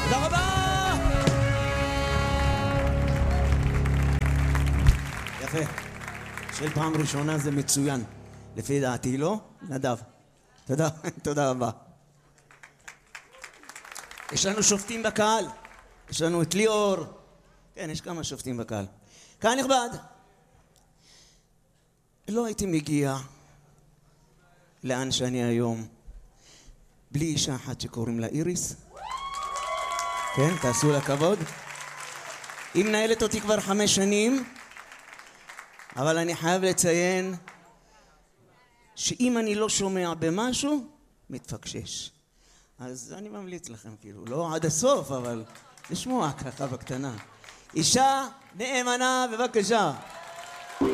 תודה רבה. יפה. של פעם ראשונה זה מצוין. לפי דעתי, לא? נדב. תודה רבה. יש לנו שופטים בקהל. יש לנו את ליאור. כן, יש כמה שופטים בקהל. קהל נכבד. לא הייתי מגיע לאן שאני היום בלי אישה אחת שקוראים לה איריס. כן, תעשו לה כבוד. היא מנהלת אותי כבר 5 שנים, אבל אני חייב לציין שאם אני לא שומע במשהו, מתפקשש. אז אני ממליץ לכם כאילו, לא עד הסוף, אבל לשמוע ככה בקטנה. אישה נאמנה, בבקשה.